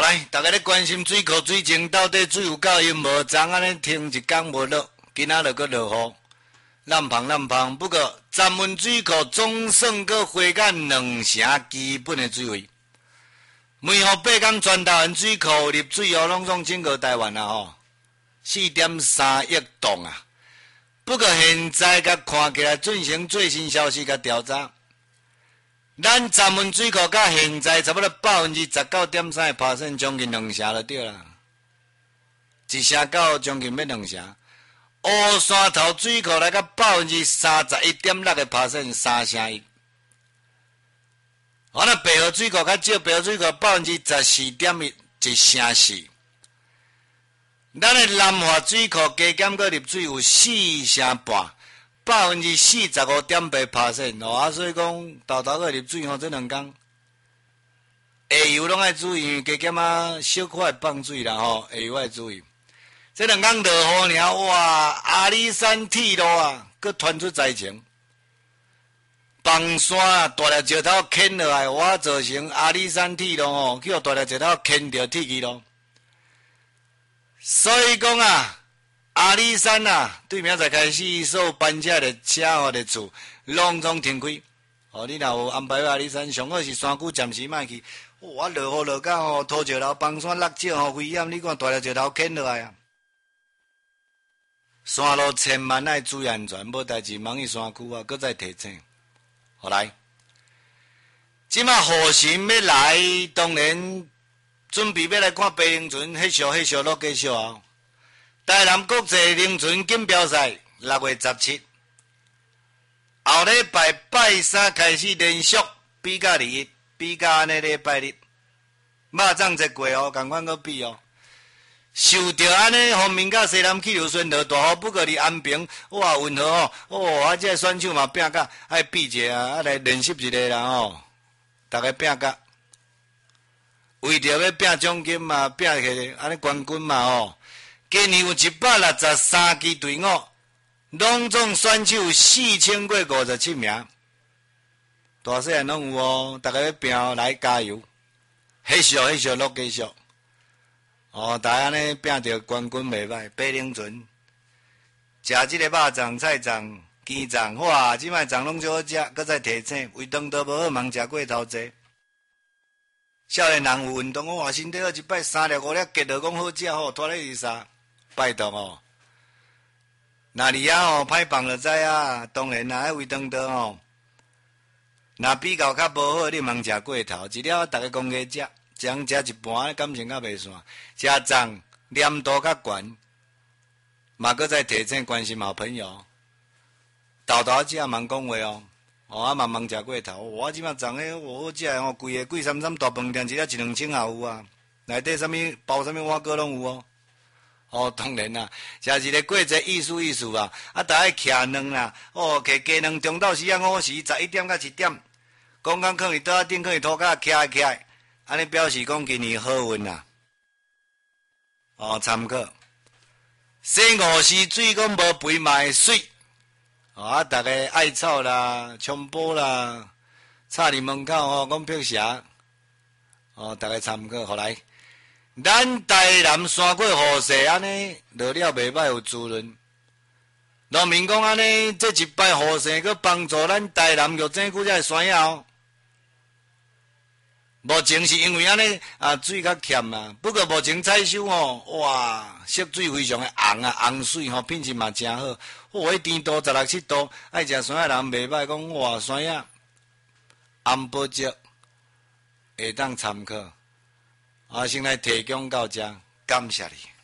来，大家咧关心水库水情到底水有够阴无？昨安尼停一天无落，今仔日搁落雨，烂芳。不过，闸门水库总算搁恢复2成基本的水位。每户8天全台湾水库入水哦，拢总整个台湾啊吼，4.3亿吨啊。不过现在甲看起来进行最新消息甲调查。咱闸门水库到现在差不多19.3%，将近2成就对啦，1成到将近要2成。乌山头水库来到31.6%，3成1。那白河水库较少，白河水库14.1%，1成4。咱的南华水库加减个入水有4成半。45.8%， 哦，所以讲豆个入水吼，这2天下游拢爱注意，加减小可放水啦吼，下游爱注意。这2天落雨尔，哇！阿里山铁路啊，佮传出灾情，房山啊，大粒石头牵落来，我造成阿里山铁路吼，去互大粒石头牵着铁轨咯。所以讲啊。阿里山啊，对明仔开始，所有班车的车或的厝，拢总停开。哦，你若有安排去阿里山，上好是山区暂时莫去。哇，落雨落到吼，土石流、崩山落石吼，危险！你看大粒石头牵落来啊。山路千万爱注意安全，无代志茫去山区啊，搁再提醒。好来，即马雨神要来，当然准备要来看白龙船，迄小落继续啊。台南国际凌船锦标赛6月17，后礼拜拜三开始连续比甲2，比甲安尼礼拜日，肉粽节过哦，共款搁比哦。受到安尼方面甲西南气流宣导大雨，不过伫安平哇运河哦，这选手嘛拼甲爱比一下啊，来练习一下啦吼，大家拼甲，为着要拼奖金嘛，拼起安尼冠军嘛吼。今年有163支队伍，拢总选手4057名，大细汉拢有哦，大家要拼来加油，迄小落继续，哦，大家安尼拼着冠军袂歹，白龙船，食即个肉粽、菜粽、鸡粽，哇，即摆粽拢最好食，搁再提醒，胃肠都无好，茫食过头济。少年人有运动，哇，身体好一摆3粒5粒，结着讲好食吼，拖咧是啥？拜托哦，那里啊吼歹放就知啊，当然啦，胃肠道吼，若比较较无好，你茫食过头，一了逐个公家食，将食一半，感情较袂散，食粽黏度较悬，嘛搁再提醒关心好朋友，豆食茫讲话哦，啊嘛茫食过头，我即摆粽迄好食哦，贵个贵三大饭店一了1-2千也有啊，内底啥物包啥物碗糕拢有哦。哦，当然啦，食一个过节意思啊！啊，大家徛卵啦，哦，摕鸡卵，中昼时啊5时11点到1点，讲讲放伫桌仔顶，放伫涂骹徛起来，安尼表示讲今年好运啦。哦，参考。生5时水讲无肥嘛会水，啊，大家艾草啦、菖蒲啦，插伫门口哦，讲辟邪，哦，大家参考，好来。咱台南山过雨势安尼落了袂歹有滋润，农民讲安尼这一摆雨势佮帮助咱台南玉井区这山野哦。目前是因为安尼水较欠啊，不过目前采收哦，哇，色水非常的红啊，红水吼品质嘛真好。迄甜度16、17度，爱食山野人袂歹，讲哇山野安保石会当参考。先来提供到这，感谢你。